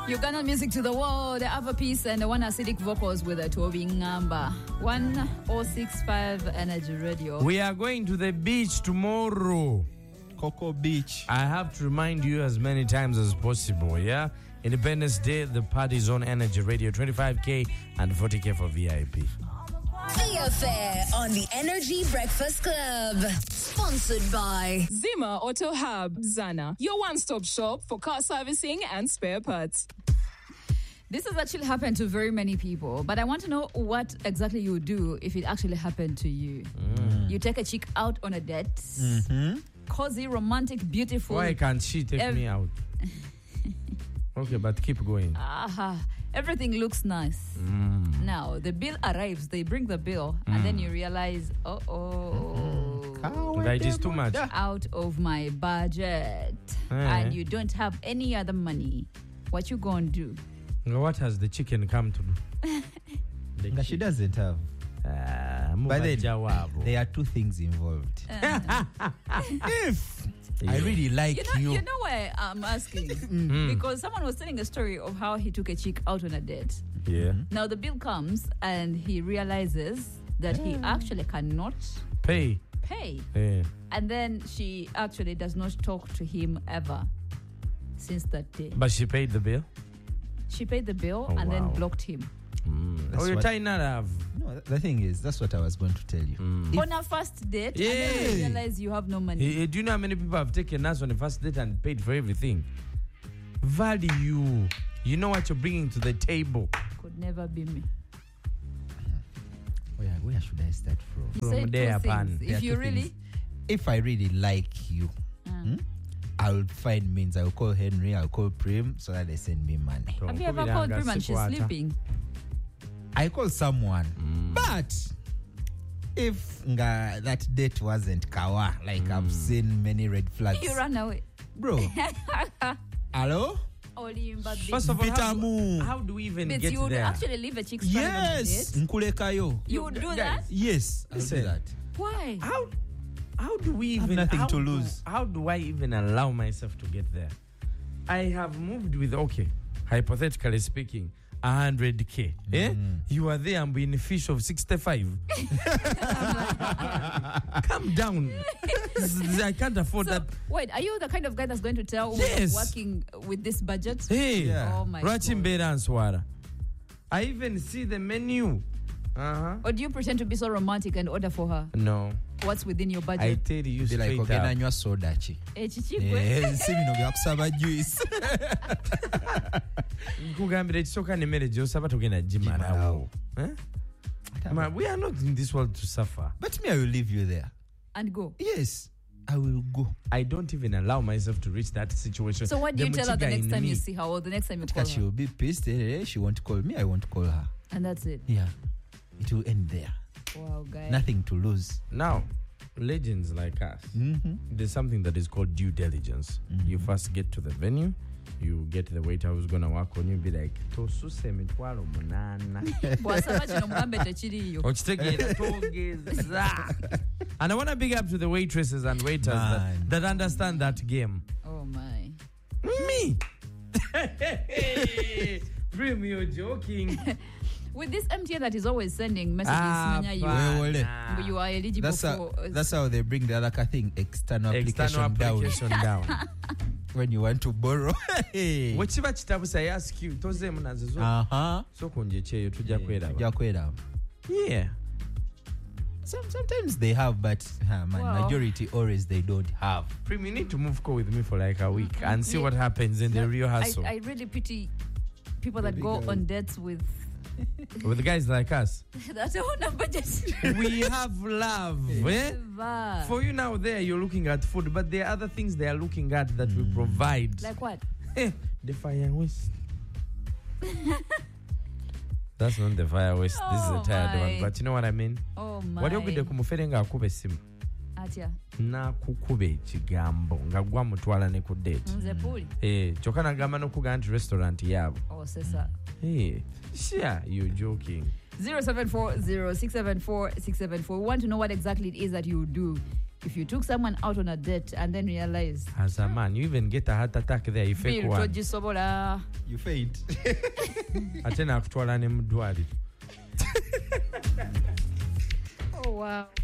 Ugandan music to the world, the other piece and the one acidic vocals with a Toby Ngamba. 1065 Energy Radio. We are going to the beach tomorrow. Coco Beach. I have to remind you as many times as possible, yeah? Independence Day, the party's on Energy Radio, 25K and 40K for VIP. Affair on the Energy Breakfast Club. Sponsored by Zima Auto Hub, Zana, your one-stop shop for car servicing and spare parts. This has actually happened to very many people, but I want to know what exactly you do if it actually happened to you. You take a chick out on a date, cozy, romantic, beautiful. Why can't she take me out? Okay, but keep going. Everything looks nice. Now, the bill arrives, they bring the bill, and then you realize, That is too much. out of my budget. And you don't have any other money. What you gonna do? What has the chicken come to do? She doesn't have. But then, there are two things involved. If I really like you know why I'm asking? Because someone was telling a story of how he took a chick out on a date. Yeah. Now the bill comes and he realizes that he actually cannot Pay. Yeah. And then she actually does not talk to him ever since that day. But she paid the bill? She paid the bill and then blocked him. You're tying that up. No, the thing is, that's what I was going to tell you. On a first date, and then you realize you have no money. Do you know how many people have taken us on the first date and paid for everything? Value. You know what you're bringing to the table. Could never be me. Where should I start from? You said there, two things. There are If two you really... things. If I really like you, I'll find means. I'll call Henry, I'll call Prim so that they send me money. Have you ever called Prim and she's sleeping? I call someone. But if that date wasn't kawa, like I've seen many red flags. You run away. Bro. Hello? First of all, how do we even get you would there? actually leave a chick's Yes. Nkulekayo. You would do that? Yes. I'll do that. Why? How do we even... nothing to lose. How do I even allow myself to get there? I have moved with, hypothetically speaking, 100K. You are there, I'm being a fish of 65. Calm down. I can't afford that. Wait, are you the kind of guy that's going to tell Yes. working with this budget? Hey, Oh my God. I even see the menu. Or do you pretend to be so romantic and order for her? No. What's within your I budget? tell you Be like, straight okay, up. nanywa soda chi. Chichikwe. Sibino byakusaba juice. Nkugambira ekisooka n'emmere gy'osaba togenda gimalawo. We are not in this world to suffer. But me, I will leave you there. And go. Yes, I will go. I don't even allow myself to reach that situation. So what do you tell her the Muchiga next in time me. you see her or the next time you call Because she her? will be pissed. She won't call me. I won't call her. And that's it. Yeah, it will end there. Wow, guys. Nothing to lose. Now, legends like us, there's something that is called due diligence. You first get to the venue, you get the waiter who's going to work on you, be like, tosuse mitwalo munana. Bwasaba kino mugambe tekiriyo. Okitegeera togeza. And I want to big up to the waitresses and waiters that understand that game. Oh my. Me! Brim, you're joking. With this MTN that is always sending messages, you are eligible for... That's how they bring the other thing, external application down. When you want to borrow. Wekiba kitabusa I ask you, tozeemu nazo so kunjecheyo tujja kweraba. Yeah. Sometimes they have, but majority always they don't have. Prim, you need to move with me for like a week and see what happens in the real hustle. I really pity people that go on dates with guys like us. that's our number. We have love. For you now there, you're looking at food, but there are other things they are looking at that we provide. Like what? The fire waste. That's not the fire waste. This is a tired one. But you know what I mean? Oh my. What yogide kumufere nga akube simu. Atya. Na kukube ekigambo nga gwa mutwala ne ku date. Nze puli. Kyokka nagamba n'okugamba nti restaurant yaabo. Oh, sesa. Sure, you're joking. 0740674 674. We want to know what exactly it is that you do if you took someone out on a date and then realized, as a man, you even get a heart attack there. You fake one. You faint. Atena kutwala ne mudwali. Oh wow.